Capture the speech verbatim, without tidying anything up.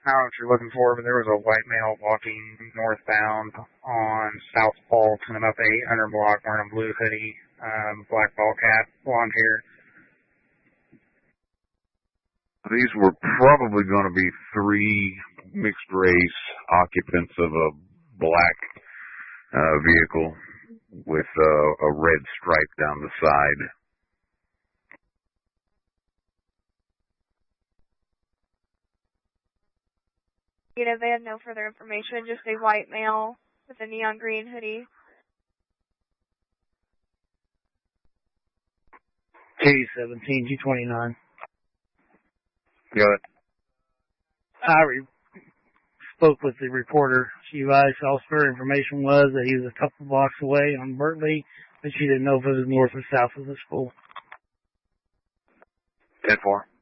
I don't know what you're looking for, but there was a white male walking northbound on South Fulton, about the eight hundred block, wearing a blue hoodie, um, black ball cap, blonde hair. These were probably going to be three mixed race occupants of a black uh, vehicle with uh, a red stripe down the side. You know, they had no further information, just a white male with a neon green hoodie. K seventeen, G twenty-nine. Got it. I re- spoke with the reporter. She advised all her information was that he was a couple blocks away on Berkeley, but she didn't know if it was north or south of the school. ten four.